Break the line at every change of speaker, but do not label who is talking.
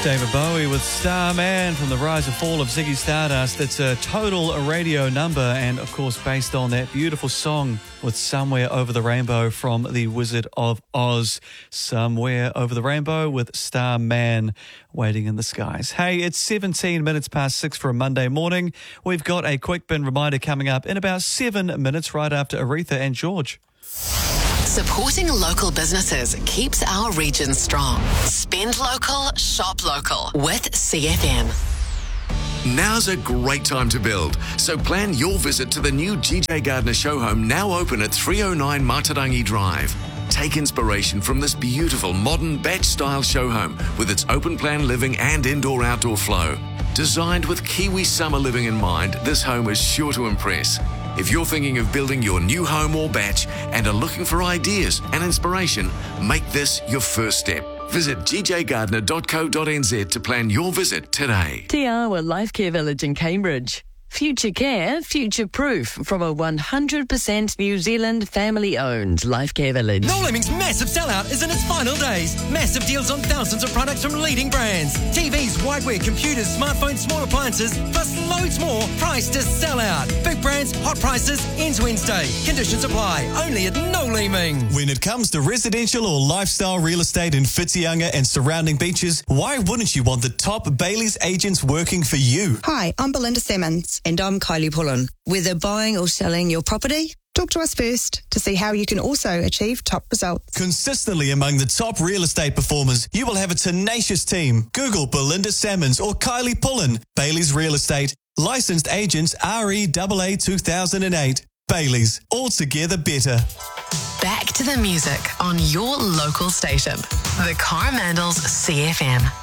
David Bowie with Starman from the Rise and Fall of Ziggy Stardust. It's a total radio number and, of course, based on that beautiful song with Somewhere Over the Rainbow from The Wizard of Oz. Somewhere Over the Rainbow with Starman waiting in the skies. Hey, it's 17 minutes past 6 for a Monday morning. We've got a quick bin reminder coming up in about 7 minutes right after Aretha and George.
Supporting local businesses keeps our region strong. Spend local, shop local with CFM.
Now's a great time to build, so plan your visit to the new GJ Gardner show home, now open at 309 Matarangi Drive. Take inspiration from this beautiful modern batch-style show home with its open-plan living and indoor-outdoor flow. Designed with Kiwi summer living in mind, this home is sure to impress. If you're thinking of building your new home or batch and are looking for ideas and inspiration, make this your first step. Visit gjgardner.co.nz to plan your visit today.
Te Awa Life Care Village in Cambridge. Future care, future proof from a 100% New Zealand family-owned life care village.
Noel Leeming's massive sellout is in its final days. Massive deals on thousands of products from leading brands. TVs, whiteware, computers, smartphones, small appliances, plus loads more priced to sell out. Big brands, hot prices, end-to-end stay. Conditions apply. Only at Noel Leeming.
When it comes to residential or lifestyle real estate in Whitianga and surrounding beaches, why wouldn't you want the top Bailey's agents working for you?
Hi, I'm Belinda Simmons.
And I'm Kylie Pullen. Whether buying or selling your property,
talk to us first to see how you can also achieve top results.
Consistently among the top real estate performers, you will have a tenacious team. Google Belinda Salmons or Kylie Pullen. Bailey's Real Estate. Licensed agents REAA 2008. Bailey's. Altogether better.
Back to the music on your local station. The Coromandels CFM.